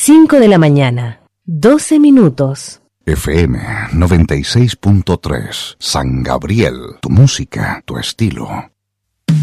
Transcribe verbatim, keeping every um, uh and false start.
cinco de la mañana, doce minutos. F M noventa y seis punto tres, San Gabriel, tu música, tu estilo.